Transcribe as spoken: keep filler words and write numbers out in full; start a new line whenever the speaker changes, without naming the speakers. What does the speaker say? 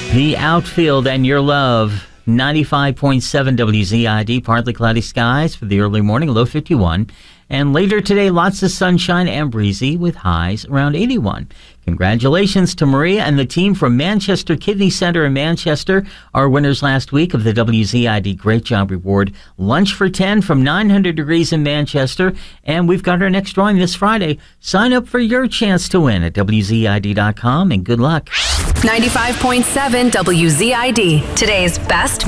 The outfield and your love. ninety-five point seven W Z I D, partly cloudy skies for the early morning, low fifty-one. And later today, lots of sunshine and breezy with highs around eighty-one. Congratulations to Maria and the team from Manchester Kidney Center in Manchester, our winners last week of the W Z I D Great Job Reward. Lunch for ten from nine hundred degrees in Manchester. And we've got our next drawing this Friday. Sign up for your chance to win at W Z I D dot com, and good luck.
ninety-five point seven W Z I D, today's best